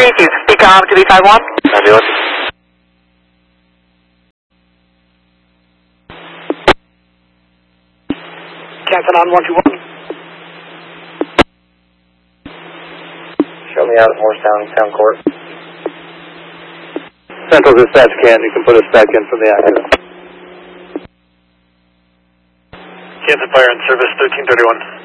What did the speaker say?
you speak on to B51. Ambulance. Canton on 121. Show me out at Morristown Town Court. Central Dispatch can. You can put us back in from the accident. Canton Fire and Service 1331.